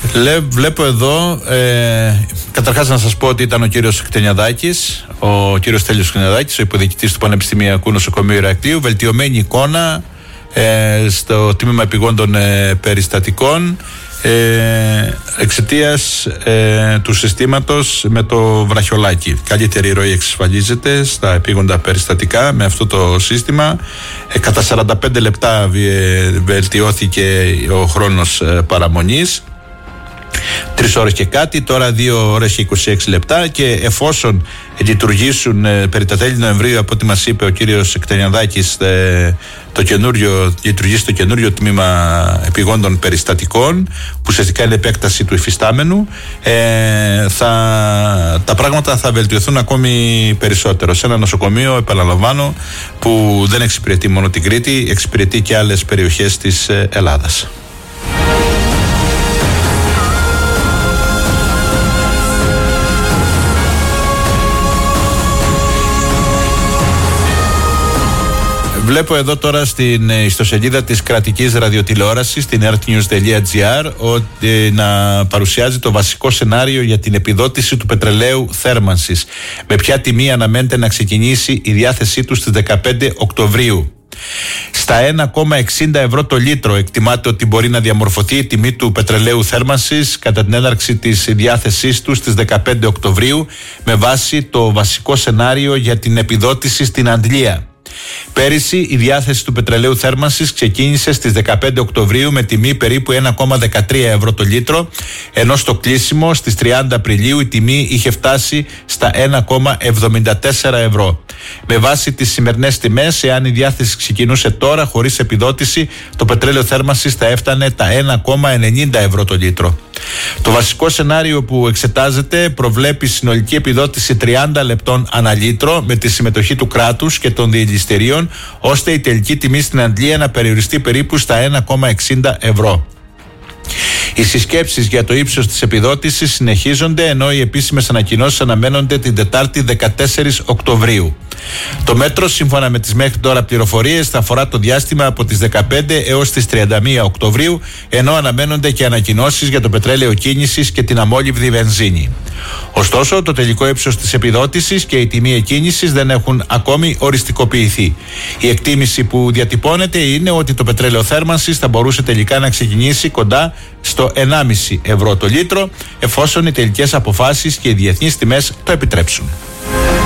Βλέπω εδώ, καταρχάς να σας πω ότι ήταν ο κύριος Κτενιαδάκης, ο κύριος Τέλειος Κτενιαδάκης, ο υποδιοικητής του Πανεπιστημιακού Νοσοκομείου Ηρακλείου, βελτιωμένη εικόνα στο τμήμα επιγόντων περιστατικών εξαιτίας του συστήματος με το βραχιολάκι. Καλύτερη ροή εξασφαλίζεται στα επίγοντα περιστατικά με αυτό το σύστημα. Κατά 45 λεπτά βελτιώθηκε ο χρόνος παραμονής, 3 ώρες και κάτι, τώρα 2 ώρες και 26 λεπτά, και εφόσον λειτουργήσουν περί τα τέλη Νοεμβρίου, από ό,τι μας είπε ο κύριος Κτενιαδάκης, λειτουργήσει το καινούριο τμήμα επιγόντων περιστατικών, που ουσιαστικά είναι επέκταση του υφιστάμενου, τα πράγματα θα βελτιωθούν ακόμη περισσότερο σε ένα νοσοκομείο, επαναλαμβάνω, που δεν εξυπηρετεί μόνο την Κρήτη, εξυπηρετεί και άλλες περιοχές της Ελλάδας. Βλέπω εδώ τώρα στην ιστοσελίδα της κρατικής ραδιοτηλεόρασης, στην earthnews.gr, ότι να παρουσιάζει το βασικό σενάριο για την επιδότηση του πετρελαίου θέρμανσης. Με ποια τιμή αναμένεται να ξεκινήσει η διάθεσή του στις 15 Οκτωβρίου. Στα 1,60 ευρώ το λίτρο εκτιμάται ότι μπορεί να διαμορφωθεί η τιμή του πετρελαίου θέρμανσης κατά την έναρξη της διάθεσής του στις 15 Οκτωβρίου, με βάση το βασικό σενάριο για την επιδότηση στην Αντλία. Πέρυσι η διάθεση του πετρελαίου θέρμανσης ξεκίνησε στις 15 Οκτωβρίου με τιμή περίπου 1,13 ευρώ το λίτρο, ενώ στο κλείσιμο στις 30 Απριλίου η τιμή είχε φτάσει στα 1,74 ευρώ. Με βάση τις σημερινές τιμές, εάν η διάθεση ξεκινούσε τώρα χωρίς επιδότηση, το πετρέλαιο θέρμανσης θα έφτανε τα 1,90 ευρώ το λίτρο. Το βασικό σενάριο που εξετάζεται προβλέπει συνολική επιδότηση 30 λεπτών ανά λίτρο με τη συμμετοχή του κράτους και των διελιστηρίων, ώστε η τελική τιμή στην Αντλία να περιοριστεί περίπου στα 1,60 ευρώ. Οι συσκέψεις για το ύψος της επιδότησης συνεχίζονται, ενώ οι επίσημες ανακοινώσεις αναμένονται την Τετάρτη 14 Οκτωβρίου. Το μέτρο, σύμφωνα με τις μέχρι τώρα πληροφορίες, θα αφορά το διάστημα από τις 15 έως τις 31 Οκτωβρίου, ενώ αναμένονται και ανακοινώσεις για το πετρέλαιο κίνησης και την αμόλυβδη βενζίνη. Ωστόσο, το τελικό ύψος της επιδότησης και η τιμή εκκίνησης δεν έχουν ακόμη οριστικοποιηθεί. Η εκτίμηση που διατυπώνεται είναι ότι το πετρέλαιο θέρμανσης θα μπορούσε τελικά να ξεκινήσει κοντά στο 1,5 ευρώ το λίτρο, εφόσον οι τελικές αποφάσεις και οι διεθνείς τιμές το επιτρέψουν.